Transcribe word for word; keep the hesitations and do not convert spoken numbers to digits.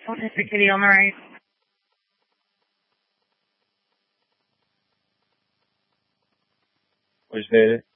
Mr. Kitty on the right. What'd you say?